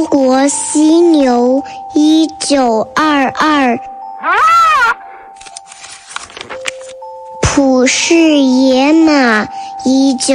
中国犀牛1922，普氏野马19